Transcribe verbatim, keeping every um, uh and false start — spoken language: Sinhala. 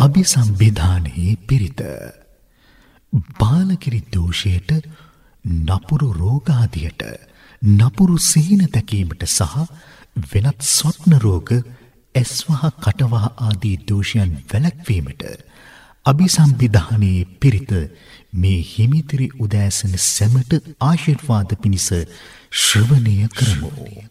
අභිසම්බිධානයේ පිරිත. බාලකිරි දෝෂයට, නපුරු රෝගාදියට, නපුරු සිහින තැකීමට සහ වෙනත් ස්වප්න රෝග, ඇස්වහ කටවහ ආදී දෝෂයන් වැළැක්වීමට අභිසම්බිධානයේ පිරිත මේ හිමිතිරි උදෑසන සැමට ආශිර්වාද පිණිස ශ්‍රවණය කරමු.